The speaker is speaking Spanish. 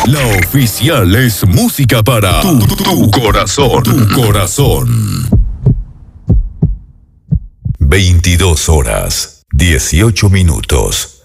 La oficial es música para tu corazón. Tu corazón. 22 horas, 18 minutos.